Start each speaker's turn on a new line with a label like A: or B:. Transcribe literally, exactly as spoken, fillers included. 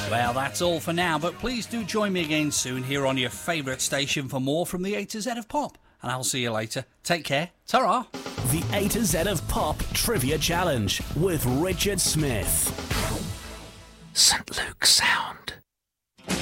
A: Well, that's all for now, but please do join me again soon here on your favourite station for more from the A to Z of Pop. And I'll see you later. Take care. Ta-ra.
B: The A to Z of Pop Trivia Challenge with Richard Smith.
C: Saint Luke Sound.